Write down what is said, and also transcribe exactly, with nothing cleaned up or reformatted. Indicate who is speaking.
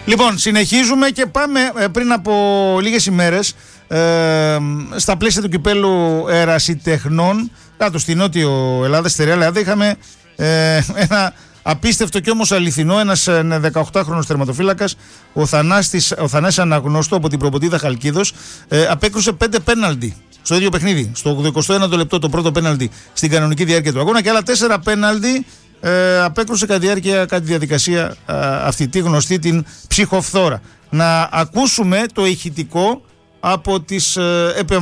Speaker 1: Λοιπόν, συνεχίζουμε και πάμε ε, πριν από λίγες ημέρες ε, στα πλαίσια του κυπέλου ερασιτεχνών κάτω στη Νότιο Ελλάδα, στη Στερεά Ελλάδα, είχαμε ε, ένα απίστευτο και όμως αληθινό, ένας δεκαοκτάχρονος τερματοφύλακας, ο Θανάστης, ο Θανάσης Αναγνώστου από την Προποτίδα Χαλκίδος, ε, απέκρουσε πέντε πέναλτι στο ίδιο παιχνίδι, στο ογδοηκοστό ένατο λεπτό το πρώτο πέναλτι στην κανονική διάρκεια του αγώνα και άλλα τέσσερα πέναλτι ε, απέκρουσε κατά τη διάρκεια, κατά τη διαδικασία ε, αυτή τη γνωστή, την ψυχοφθόρα. Να ακούσουμε το ηχητικό από τις ε,